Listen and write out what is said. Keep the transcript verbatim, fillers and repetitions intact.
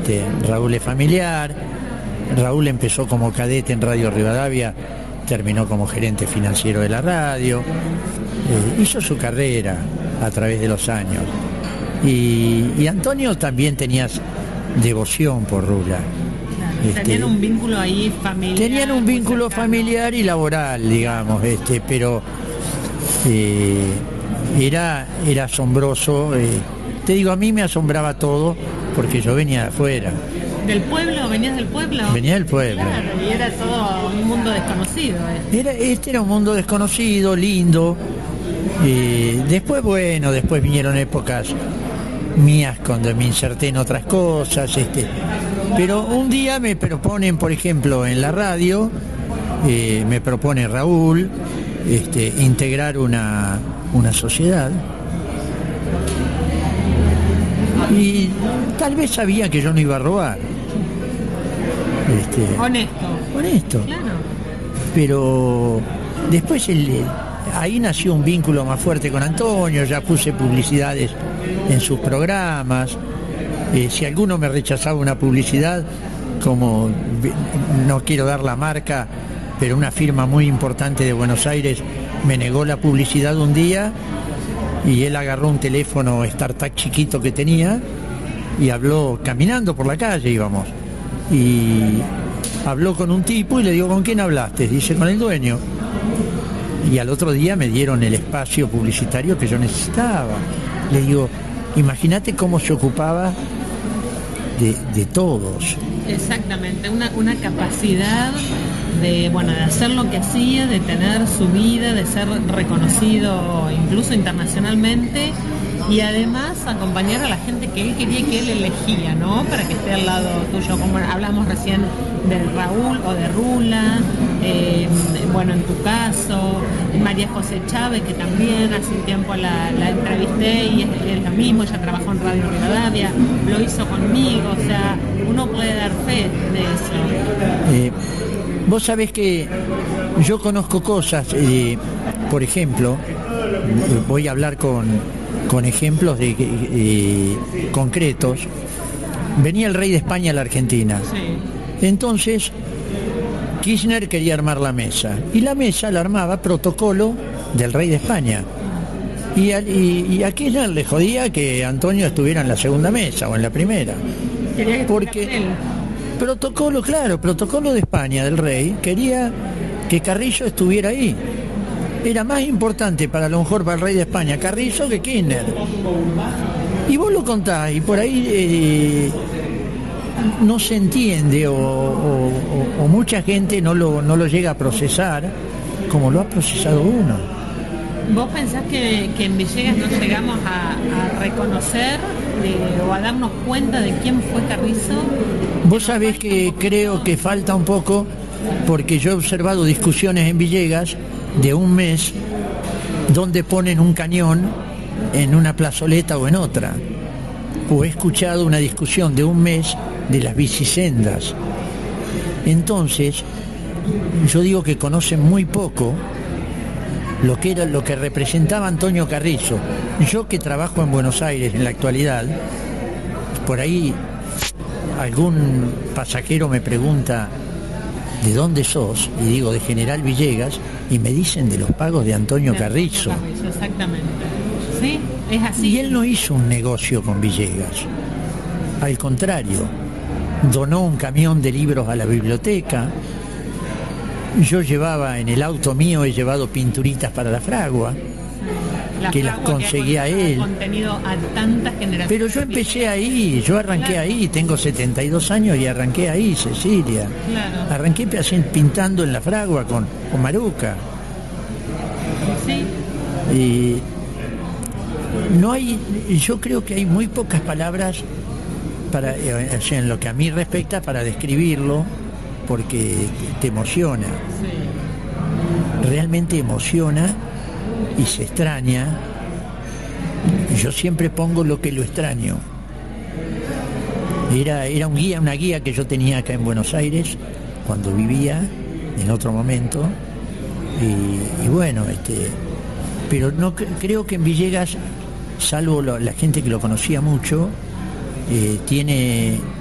este, Raúl es familiar. Raúl empezó como cadete en Radio Rivadavia, terminó como gerente financiero de la radio, eh, hizo su carrera a través de los años. Y, y Antonio también tenía devoción por Rula. Este, tenían un vínculo ahí familiar. Tenían un vínculo familiar y laboral, digamos, este, pero eh, era, era asombroso. Eh, te digo, a mí me asombraba todo porque yo venía de afuera. ¿Del pueblo? ¿Venías del pueblo? Venía del pueblo. Claro, y era todo un mundo desconocido. Este, era, este era un mundo desconocido, lindo. Eh, después, bueno, después vinieron épocas mías cuando me inserté en otras cosas, este, pero un día me proponen, por ejemplo, en la radio, eh, me propone Raúl este, integrar una, una sociedad, y tal vez sabía que yo no iba a robar. Este, honesto. Honesto. Claro. Pero después el, ahí nació un vínculo más fuerte con Antonio, ya puse publicidades en sus programas. Eh, si alguno me rechazaba una publicidad, como no quiero dar la marca, pero una firma muy importante de Buenos Aires me negó la publicidad un día y él agarró un teléfono StarTAC chiquito que tenía y habló caminando por la calle, íbamos, y habló con un tipo y le digo, ¿con quién hablaste? Dice, con el dueño. Y al otro día me dieron el espacio publicitario que yo necesitaba. Le digo, imagínate cómo se ocupaba de, de todos. Exactamente, una, una capacidad de, bueno, de hacer lo que hacía, de tener su vida, de ser reconocido incluso internacionalmente, y además acompañar a la gente que él quería y que él elegía, ¿no? Para que esté al lado tuyo, como hablamos recién de Raúl o de Rula, eh, bueno, en tu caso, María José Chávez, que también hace un tiempo la, la entrevisté y es, es lo mismo, ella trabajó en Radio Rivadavia, lo hizo conmigo, o sea, uno puede dar fe de eso. Eh, vos sabés que yo conozco cosas, eh, por ejemplo, voy a hablar con... con ejemplos de, eh, concretos. Venía el rey de España a la Argentina. Sí. Entonces Kirchner quería armar la mesa y la mesa la armaba protocolo del rey de España, y a, y, y a Kirchner le jodía que Antonio estuviera en la segunda mesa o en la primera, porque protocolo, claro, protocolo de España del rey quería que Carrillo estuviera ahí. Era más importante para lo mejor para el rey de España Carrizo que Kirchner. Y vos lo contás y por ahí eh, no se entiende o, o, o, o mucha gente no lo, no lo llega a procesar como lo ha procesado uno. ¿Vos pensás que, que en Villegas no llegamos a, a reconocer de, o a darnos cuenta de quién fue Carrizo? Vos sabés que creo que falta un poco, porque yo he observado discusiones en Villegas de un mes donde ponen un cañón en una plazoleta o en otra, o he escuchado una discusión de un mes de las bicisendas. Entonces yo digo que conocen muy poco lo que era, lo que representaba Antonio Carrizo. Yo, que trabajo en Buenos Aires en la actualidad, por ahí algún pasajero me pregunta ¿de dónde sos? Y digo, de General Villegas, y me dicen de los pagos de Antonio Carrizo. Carrizo, exactamente. Sí, es así. Y él no hizo un negocio con Villegas. Al contrario, donó un camión de libros a la biblioteca. Yo llevaba en el auto mío, he llevado pinturitas para la fragua, la que fragua las conseguía que él. Contenido a tantas generaciones. Pero yo empecé ahí, yo arranqué claro. ahí, tengo setenta y dos años y arranqué ahí, Cecilia. Claro. Arranqué pintando en la fragua con, con Maruca. Sí. Y no hay, yo creo que hay muy pocas palabras para, o sea, en lo que a mí respecta, para describirlo, porque te emociona. Sí. Realmente emociona y se extraña. Yo siempre pongo lo que lo extraño. Era, era un guía, una guía que yo tenía acá en Buenos Aires cuando vivía, en otro momento, y, y bueno, este, pero no creo que en Villegas, salvo lo, la gente que lo conocía mucho, eh, tiene